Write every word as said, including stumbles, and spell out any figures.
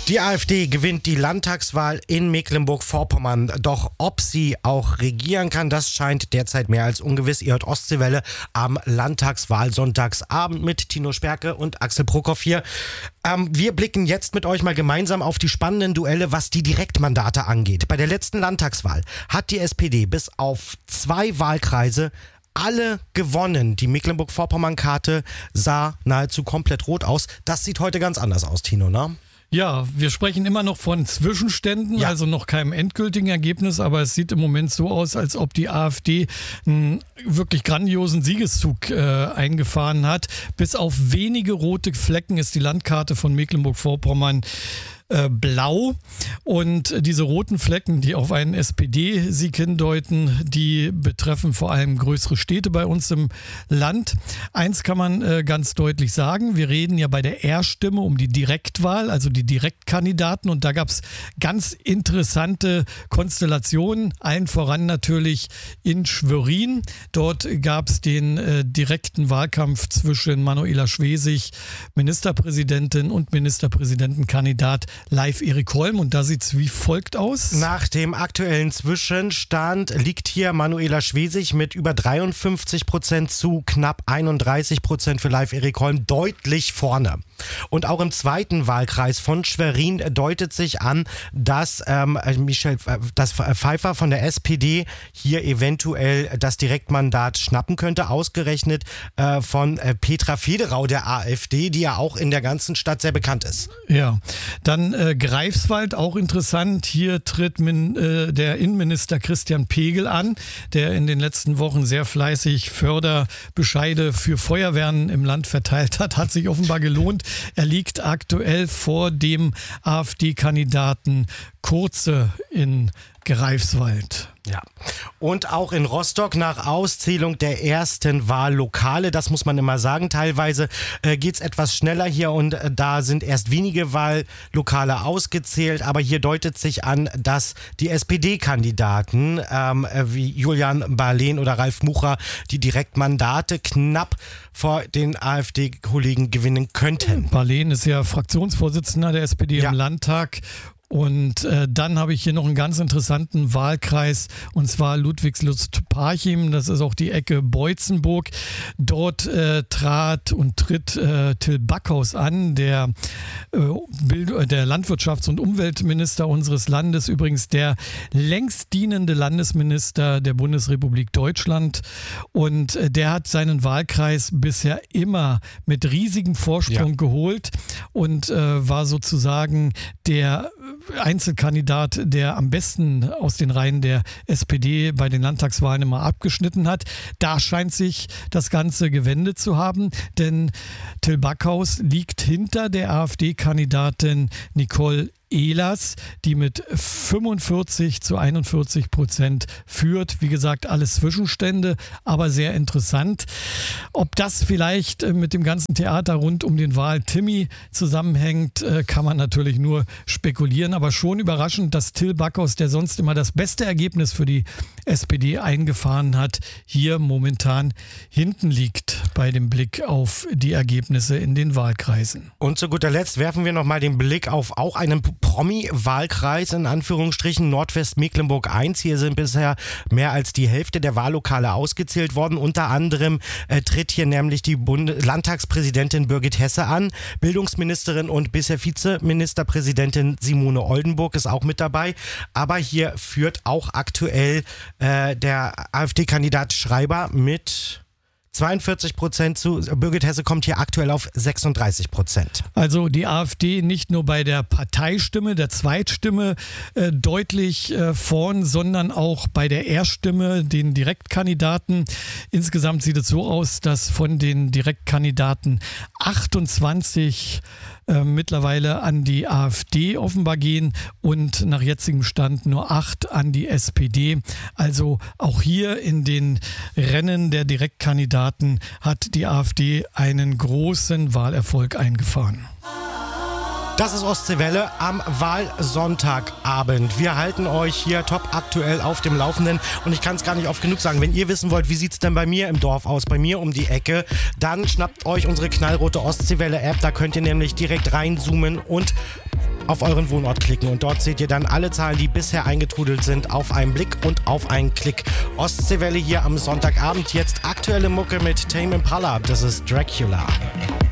Die AfD gewinnt die Landtagswahl in Mecklenburg-Vorpommern. Doch ob sie auch regieren kann, das scheint derzeit mehr als ungewiss. Ihr hört Ostseewelle am Landtagswahlsonntagsabend mit Tino Sperke und Axel Prokoff hier. Ähm, wir blicken jetzt mit euch mal gemeinsam auf die spannenden Duelle, was die Direktmandate angeht. Bei der letzten Landtagswahl hat die S P D bis auf zwei Wahlkreise alle gewonnen. Die Mecklenburg-Vorpommern-Karte sah nahezu komplett rot aus. Das sieht heute ganz anders aus, Tino, ne? Ja, wir sprechen immer noch von Zwischenständen, ja. Also noch keinem endgültigen Ergebnis, aber es sieht im Moment so aus, als ob die AfD einen wirklich grandiosen Siegeszug äh, eingefahren hat. Bis auf wenige rote Flecken ist die Landkarte von Mecklenburg-Vorpommern äh, blau, und diese roten Flecken, die auf einen S P D-Sieg hindeuten, die betreffen vor allem größere Städte bei uns im Land. Eins kann man äh, ganz deutlich sagen: Wir reden ja bei der Erststimme um die Direktwahl, also die Direktkandidaten, und da gab es ganz interessante Konstellationen, allen voran natürlich in Schwerin. Dort gab es den äh, direkten Wahlkampf zwischen Manuela Schwesig, Ministerpräsidentin, und Ministerpräsidentenkandidat Leif Erik Holm, und da sieht es wie folgt aus. Nach dem aktuellen Zwischenstand liegt hier Manuela Schwesig mit über dreiundfünfzig Prozent zu knapp einunddreißig Prozent für Leif Erik Holm deutlich vorne. Und auch im zweiten Wahlkreis von Schwerin deutet sich an, dass ähm, Michelle, dass Pfeiffer von der S P D hier eventuell das Direktmandat schnappen könnte, ausgerechnet äh, von äh, Petra Federau der AfD, die ja auch in der ganzen Stadt sehr bekannt ist. Ja, dann äh, Greifswald, auch interessant. Hier tritt min, äh, der Innenminister Christian Pegel an, der in den letzten Wochen sehr fleißig Förderbescheide für Feuerwehren im Land verteilt hat. Hat sich offenbar gelohnt. Er liegt aktuell vor dem AfD-Kandidaten Kurze in Greifswald. Ja, und auch in Rostock nach Auszählung der ersten Wahllokale, das muss man immer sagen, teilweise äh, geht es etwas schneller hier, und äh, da sind erst wenige Wahllokale ausgezählt, aber hier deutet sich an, dass die S P D-Kandidaten ähm, wie Julian Barlehn oder Ralf Mucha die Direktmandate knapp vor den AfD-Kollegen gewinnen könnten. Barlehn ist ja Fraktionsvorsitzender der S P D ja. im Landtag. Und äh, dann habe ich hier noch einen ganz interessanten Wahlkreis, und zwar Ludwigslust-Parchim. Das ist auch die Ecke Beutzenburg. Dort äh, trat und tritt äh, Till Backhaus an, der, äh, Bild- der Landwirtschafts- und Umweltminister unseres Landes, übrigens der längst dienende Landesminister der Bundesrepublik Deutschland. Und äh, der hat seinen Wahlkreis bisher immer mit riesigem Vorsprung ja. geholt und äh, war sozusagen der Einzelkandidat, der am besten aus den Reihen der S P D bei den Landtagswahlen immer abgeschnitten hat. Da scheint sich das Ganze gewendet zu haben, denn Till Backhaus liegt hinter der AfD-Kandidatin Nicole Ehlers, die mit fünfundvierzig zu einundvierzig Prozent führt. Wie gesagt, alles Zwischenstände, aber sehr interessant. Ob das vielleicht mit dem ganzen Theater rund um den Wahl-Timmy zusammenhängt, kann man natürlich nur spekulieren. Aber schon überraschend, dass Till Backhaus, der sonst immer das beste Ergebnis für die S P D eingefahren hat, hier momentan hinten liegt bei dem Blick auf die Ergebnisse in den Wahlkreisen. Und zu guter Letzt werfen wir nochmal den Blick auf auch einen Promi-Wahlkreis, in Anführungsstrichen, Nordwestmecklenburg eins. Hier sind bisher mehr als die Hälfte der Wahllokale ausgezählt worden. Unter anderem äh, tritt hier nämlich die Bund- Landtagspräsidentin Birgit Hesse an. Bildungsministerin und bisher Vizeministerpräsidentin Simone Oldenburg ist auch mit dabei. Aber hier führt auch aktuell äh, der AfD-Kandidat Schreiber mit zweiundvierzig Prozent zu. Birgit Hesse kommt hier aktuell auf sechsunddreißig Prozent. Also die AfD nicht nur bei der Parteistimme, der Zweitstimme äh, deutlich äh, vorn, sondern auch bei der Erststimme, den Direktkandidaten. Insgesamt sieht es so aus, dass von den Direktkandidaten achtundzwanzig äh, mittlerweile an die AfD offenbar gehen und nach jetzigem Stand nur acht an die S P D. Also auch hier in den Rennen der Direktkandidaten hat die AfD einen großen Wahlerfolg eingefahren. Das ist Ostseewelle am Wahlsonntagabend. Wir halten euch hier top aktuell auf dem Laufenden, und ich kann es gar nicht oft genug sagen. Wenn ihr wissen wollt, wie sieht es denn bei mir im Dorf aus, bei mir um die Ecke, dann schnappt euch unsere knallrote Ostseewelle-App. Da könnt ihr nämlich direkt reinzoomen und auf euren Wohnort klicken und dort seht ihr dann alle Zahlen, die bisher eingetrudelt sind, auf einen Blick und auf einen Klick. Ostseewelle hier am Sonntagabend, jetzt aktuelle Mucke mit Tame Impala, das ist Dracula.